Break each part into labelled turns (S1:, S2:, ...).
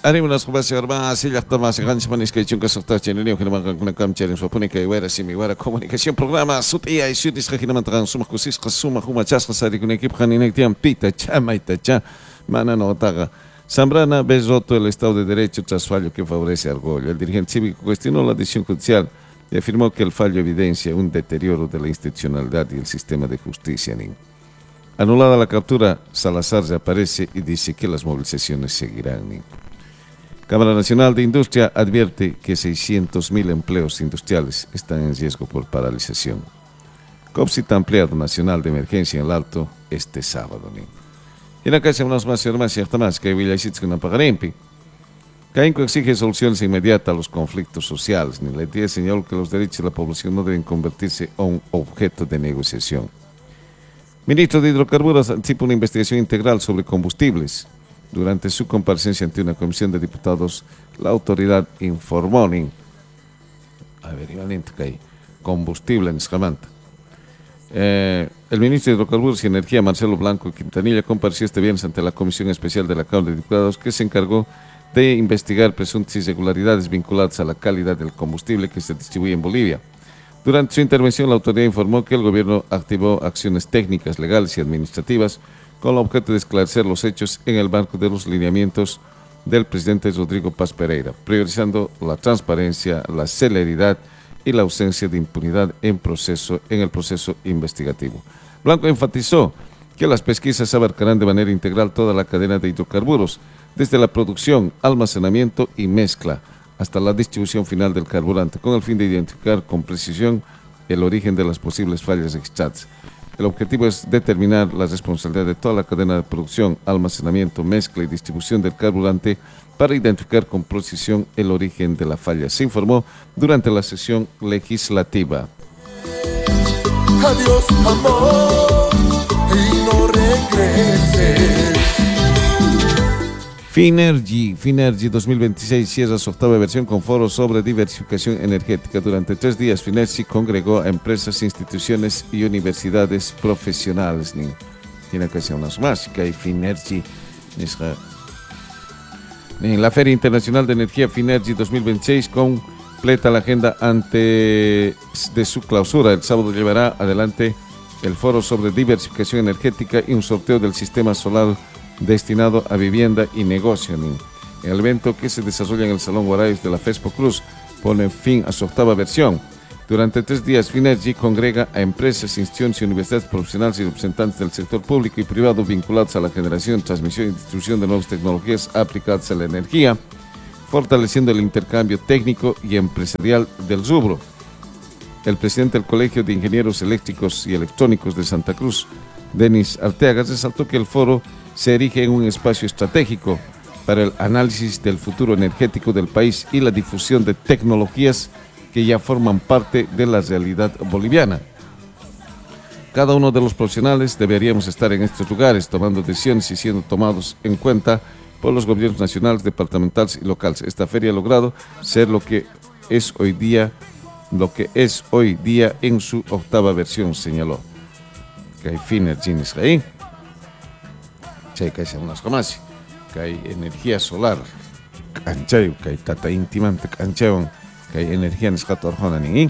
S1: Arimunas kubasi arma silyak tama segan Spanish que chunga sota chenelio que naman kuna kam cheren so pune que wera simi wera comunicación programa sutia y sudis que naman tagan suma kusis suma kuma chas sari kun equipo kaninek tiam pita chama itacha mana no taga. Zambrana ve roto el Estado de Derecho tras fallo que favorece a Argollo. El dirigente cívico cuestionó la decisión judicial y afirmó que el fallo evidencia un deterioro de la institucionalidad y el sistema de justicia. Anulada la captura, Salazar reaparece y dice que las movilizaciones seguirán. Cámara Nacional de Industria advierte que 600.000 empleos industriales están en riesgo por paralización. COPSIT ampliado nacional de emergencia en el Alto este sábado. Y en la calle unas más cierta más que Villasitz que no pagarempi. CAINCO exige soluciones inmediatas a los conflictos sociales. Ni la entidad señaló que los derechos de la población no deben convertirse en un objeto de negociación. Ministro de Hidrocarburos anticipa una investigación integral sobre combustibles. Durante su comparecencia ante una comisión de diputados, la autoridad informó combustible en Escamanta. El ministro de Hidrocarburos y Energía, Marcelo Blanco Quintanilla, compareció este viernes ante la Comisión Especial de la Cámara de Diputados que se encargó de investigar presuntas irregularidades vinculadas a la calidad del combustible que se distribuye en Bolivia. Durante su intervención, la autoridad informó que el gobierno activó acciones técnicas, legales y administrativas con el objeto de esclarecer los hechos en el marco de los lineamientos del presidente Rodrigo Paz Pereira, priorizando la transparencia, la celeridad y la ausencia de impunidad en el proceso investigativo. Blanco enfatizó que las pesquisas abarcarán de manera integral toda la cadena de hidrocarburos, desde la producción, almacenamiento y mezcla, hasta la distribución final del carburante, con el fin de identificar con precisión el origen de las posibles fallas registradas. El objetivo es determinar la responsabilidad de toda la cadena de producción, almacenamiento, mezcla y distribución del carburante para identificar con precisión el origen de la falla. Se informó durante la sesión legislativa.
S2: Adiós, amor, y no regreses.
S1: Finergy 2026 cierra su octava versión con foro sobre diversificación energética. Durante 3 días, Finergy congregó a empresas, instituciones y universidades profesionales. Tiene que ser unas más que hay Finergy. En la Feria Internacional de Energía Finergy 2026 completa la agenda antes de su clausura. El sábado llevará adelante el foro sobre diversificación energética y un sorteo del sistema solar destinado a vivienda y negocio. El evento, que se desarrolla en el Salón Guarayos de la FESPO Cruz, pone fin a su octava versión. Durante 3 días, Finergy congrega a empresas, instituciones y universidades profesionales y representantes del sector público y privado vinculados a la generación, transmisión y distribución de nuevas tecnologías aplicadas a la energía, fortaleciendo el intercambio técnico y empresarial del rubro. El presidente del Colegio de Ingenieros Eléctricos y Electrónicos de Santa Cruz, Denis Arteaga, resaltó que el foro se erige en un espacio estratégico para el análisis del futuro energético del país y la difusión de tecnologías que ya forman parte de la realidad boliviana. Cada uno de los profesionales deberíamos estar en estos lugares tomando decisiones y siendo tomados en cuenta por los gobiernos nacionales, departamentales y locales. Esta feria ha logrado ser lo que es hoy día en su octava versión, señaló. Que hay Finergy ahí. Que hay unas más, que hay energía solar, que hay tata intimante, que hay energía en escatorjona.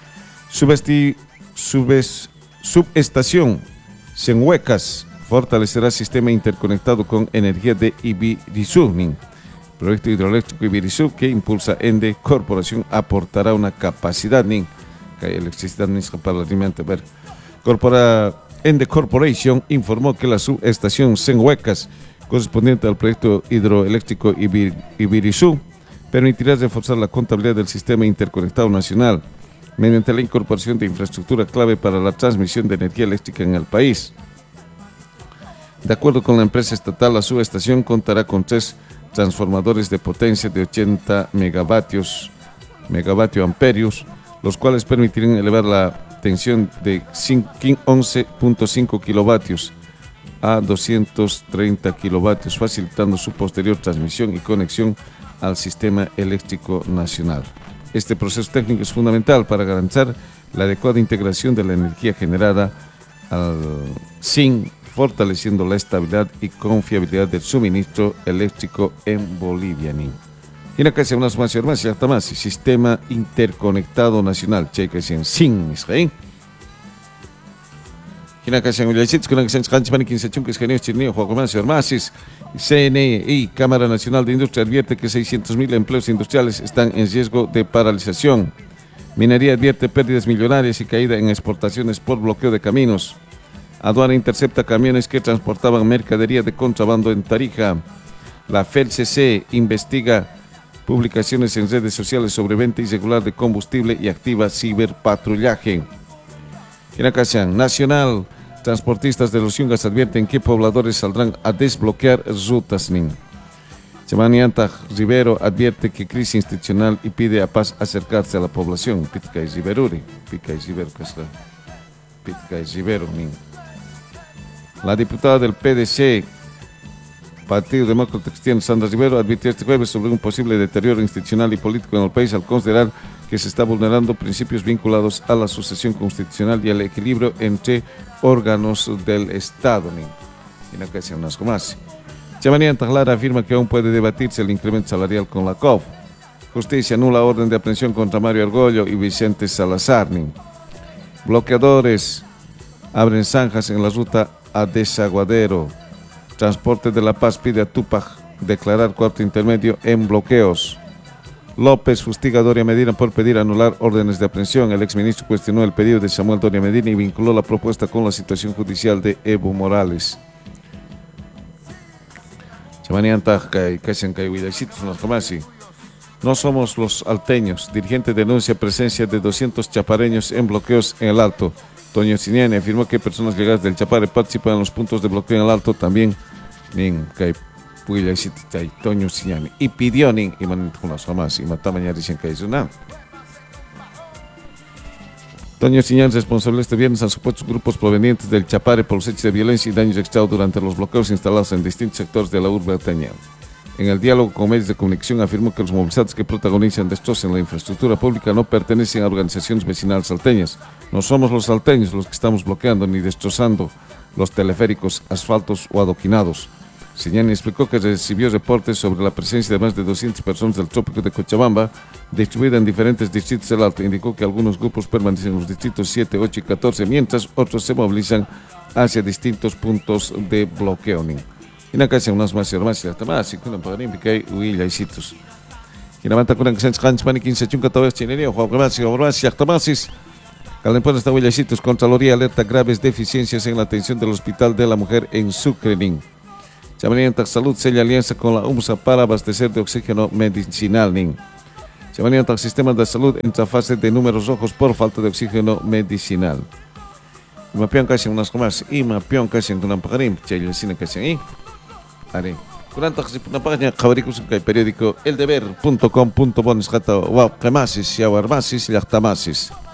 S1: Subestación Senhuecas fortalecerá sistema interconectado con energía de Ibirizú. Proyecto hidroeléctrico Ibirizú que impulsa ENDE Corporación aportará una capacidad que hay electricidad para la alimentos. ENDE Corporation informó que la subestación Senhuecas, correspondiente al proyecto hidroeléctrico Ibirizú, permitirá reforzar la contabilidad del sistema interconectado nacional mediante la incorporación de infraestructura clave para la transmisión de energía eléctrica en el país. De acuerdo con la empresa estatal, la subestación contará con 3 transformadores de potencia de 80 megavatio amperios, los cuales permitirán elevar la tensión de 11.5 kilovatios a 230 kilovatios, facilitando su posterior transmisión y conexión al sistema eléctrico nacional. Este proceso técnico es fundamental para garantizar la adecuada integración de la energía generada sin fortaleciendo la estabilidad y confiabilidad del suministro eléctrico en Bolivia. Y acá se unas más sistema interconectado nacional, cheque sin Israel. CNE y Cámara Nacional de Industria advierte que 600.000 empleos industriales están en riesgo de paralización. Minería advierte pérdidas millonarias y caída en exportaciones por bloqueo de caminos. Aduana intercepta camiones que transportaban mercadería de contrabando en Tarija. La FELCC investiga publicaciones en redes sociales sobre venta irregular de combustible y activa ciberpatrullaje. Nacional, transportistas de los Yungas advierten que pobladores saldrán a desbloquear rutas. Chamanianta Rivero advierte que crisis institucional y pide a paz acercarse a la población. Pitka y Riveruri, Pitka y Rivero, Pitka y Rivero. La diputada del PDC, Partido Demócrata Cristiano, Sandra Rivero, advirtió este jueves sobre un posible deterioro institucional y político en el país al considerar que se está vulnerando principios vinculados a la sucesión constitucional y al equilibrio entre órganos del Estado. Y acá se unas más. Chamanía Tajlara afirma que aún puede debatirse el incremento salarial con la COF. Justicia anula orden de aprehensión contra Mario Argollo y Vicente Salazar. Bloqueadores abren zanjas en la ruta a Desaguadero. Transporte de La Paz pide a Tupac declarar cuarto intermedio en bloqueos. López fustiga a Doria Medina por pedir anular órdenes de aprehensión. El exministro cuestionó el pedido de Samuel Doria Medina y vinculó la propuesta con la situación judicial de Evo Morales. No somos los alteños. Dirigente denuncia presencia de 200 chapareños en bloqueos en el Alto. Toño Siniani afirmó que personas llegadas del Chapare participan en los puntos de bloqueo en el Alto también. Toño Siniani y pidió y matamaña dicen que es una. Toño Siniani responsable este viernes a supuestos grupos provenientes del Chapare por los hechos de violencia y daños extraídos durante los bloqueos instalados en distintos sectores de la urbe alteña. En el diálogo con medios de comunicación afirmó que los movilizados que protagonizan destrozos en la infraestructura pública no pertenecen a organizaciones vecinales salteñas. No somos los salteños los que estamos bloqueando ni destrozando los teleféricos, asfaltos o adoquinados. Siniani explicó que recibió reportes sobre la presencia de más de 200 personas del trópico de Cochabamba, distribuidas en diferentes distritos del Alto. Indicó que algunos grupos permanecen en los distritos 7, 8 y 14, mientras otros se movilizan hacia distintos puntos de bloqueo. Y en la casa unas más hermanas, y con un pagarín, porque hay huillaicitos. Y en la manta con un cancha, pan y 15 chunca, todo es chinería, Juan Gracia, y Actamasis. Calempón está huillaicitos, Contraloría alerta graves deficiencias en la atención del Hospital de la Mujer en Sucre. Chamanianta Salud sella alianza con la UMSA para abastecer de oxígeno medicinal. Chamanianta Sistema de Salud entra fase de números rojos por falta de oxígeno medicinal. Y mapión casi unas comas y mapión casi en un pagarín, chaylecina casi ahí. Are. Kuranta kasi na paganya kabariko sa kay periódico eldeber.com.bon skata wa kamasis ya warmasis ya tamasis.